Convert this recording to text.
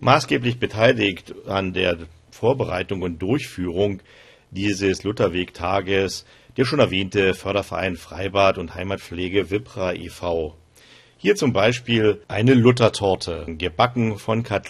Maßgeblich beteiligt an der Vorbereitung und Durchführung dieses Lutherweg-Tages der schon erwähnte Förderverein Freibad und Heimatpflege Wipra e.V. Hier zum Beispiel eine Luthertorte, gebacken von